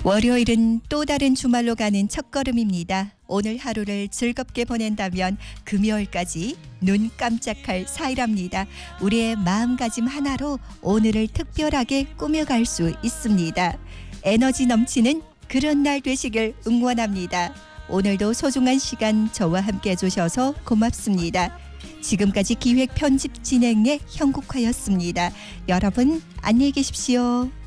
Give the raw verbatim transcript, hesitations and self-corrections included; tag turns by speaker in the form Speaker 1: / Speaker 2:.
Speaker 1: 월요일은 또 다른 주말로 가는 첫걸음입니다. 오늘 하루를 즐겁게 보낸다면 금요일까지 눈 깜짝할 사이랍니다. 우리의 마음가짐 하나로 오늘을 특별하게 꾸며갈 수 있습니다. 에너지 넘치는 그런 날 되시길 응원합니다. 오늘도 소중한 시간 저와 함께 해주셔서 고맙습니다. 지금까지 기획 편집 진행의 형국화였습니다. 여러분 안녕히 계십시오.